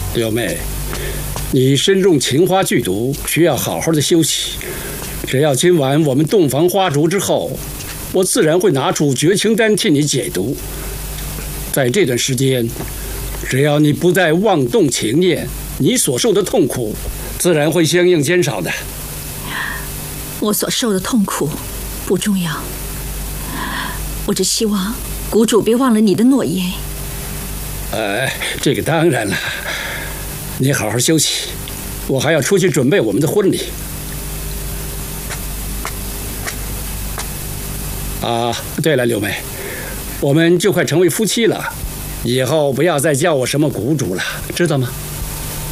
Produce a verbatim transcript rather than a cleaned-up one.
六妹，你身中情花剧毒，需要好好的休息。只要今晚我们洞房花烛之后，我自然会拿出绝情丹替你解毒。在这段时间，只要你不再妄动情念，你所受的痛苦自然会相应减少的。 我所受的痛苦不重要，我只希望谷主别忘了你的诺言。 哎，这个当然了。你好好休息，我还要出去准备我们的婚礼。啊，对了，六妹，我们就快成为夫妻了，以后不要再叫我什么谷主了，知道吗？